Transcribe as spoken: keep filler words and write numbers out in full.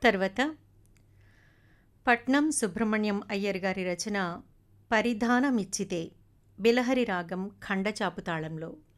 తర్వాత పట్నం సుబ్రహ్మణ్యం అయ్యర్ గారి రచన పరిధానమిచ్చితే బిలహరి రాగం ఖండచాపు తాళంలో.